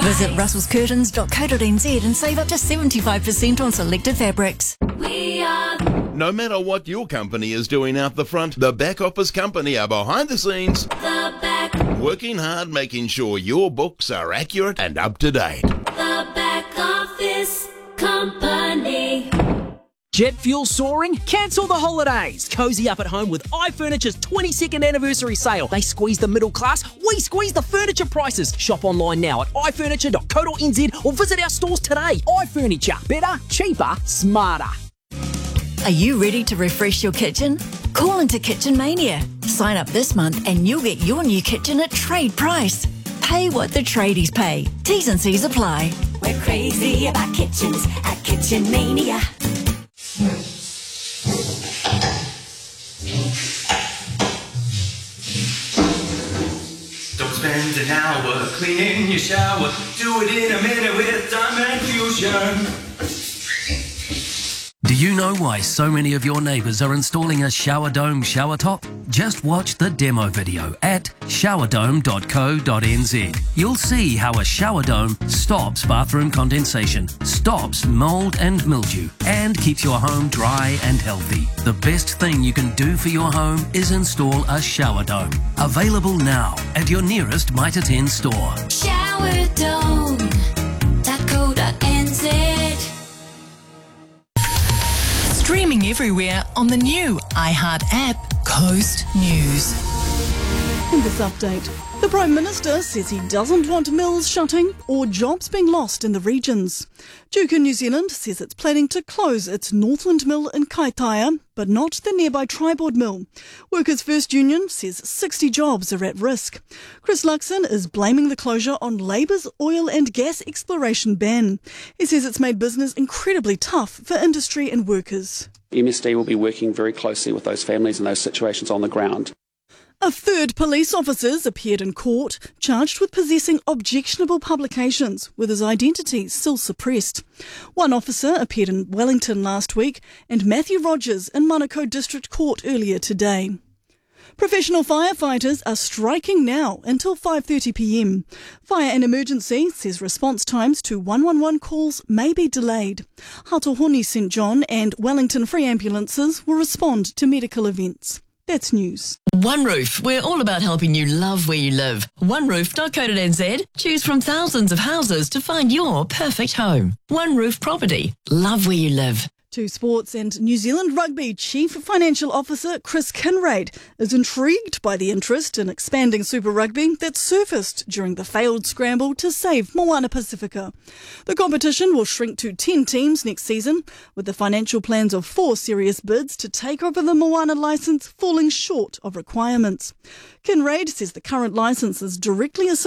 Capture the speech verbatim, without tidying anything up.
Visit russels curtains dot co dot n z and save up to seventy-five percent on selected fabrics. We are... No matter what your company is doing out the front, the back office company are behind the scenes, The back, working hard making sure your books are accurate and up to date. the back office company. Jet fuel soaring? Cancel the holidays. Cozy up at home with iFurniture's twenty-second anniversary sale. They squeeze the middle class, we squeeze the furniture prices. Shop online now at i furniture dot co dot n z or visit our stores today. iFurniture. Better, cheaper, smarter. Are you ready to refresh your kitchen? Call into Kitchen Mania. Sign up this month and you'll get your new kitchen at trade price. Pay what the tradies pay. T's and C's apply. We're crazy about kitchens at Kitchen Mania. Don't spend an hour cleaning your shower. Do it in a minute with Diamond Fusion. Do you know why so many of your neighbours are installing a shower dome shower top? Just watch the demo video at shower dome dot co dot n z. You'll see how a shower dome stops bathroom condensation, stops mould and mildew, and keeps your home dry and healthy. The best thing you can do for your home is install a shower dome. Available now at your nearest Mitre ten store. shower dome dot co dot n z. Streaming everywhere on the new iHeart app, Coast News. In this update, the Prime Minister says he doesn't want mills shutting or jobs being lost in the regions. Duke in New Zealand says it's planning to close its Northland Mill in Kaitaia, but not the nearby Triboard Mill. Workers' First Union says sixty jobs are at risk. Chris Luxon is blaming the closure on Labour's oil and gas exploration ban. He says it's made business incredibly tough for industry and workers. M S D will be working very closely with those families in those situations on the ground. A third police officers appeared in court, charged with possessing objectionable publications, with his identity still suppressed. One officer appeared in Wellington last week, and Matthew Rogers in Manukau District Court earlier today. Professional firefighters are striking now until five thirty p m. Fire and Emergency says response times to one one one calls may be delayed. Hatohoni St John and Wellington Free Ambulances will respond to medical events. That's news. One Roof, we're all about helping you love where you live. one roof dot co dot n z. Choose from thousands of houses to find your perfect home. One Roof Property. Love where you live. To sports, and New Zealand Rugby Chief Financial Officer Chris Kinraid is intrigued by the interest in expanding Super Rugby that surfaced during the failed scramble to save Moana Pacifica. The competition will shrink to ten teams next season, with the financial plans of four serious bids to take over the Moana licence falling short of requirements. Kinraid says the current licence is directly associated